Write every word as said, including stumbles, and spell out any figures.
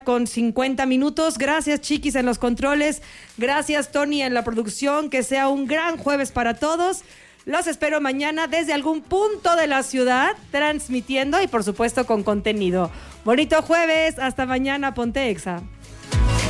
Con cincuenta minutos. Gracias, Chiquis, en los controles. Gracias, Tony, en la producción. Que sea un gran jueves para todos. Los espero mañana desde algún punto de la ciudad, transmitiendo y, por supuesto, con contenido. Bonito jueves. Hasta mañana. Ponte Exa.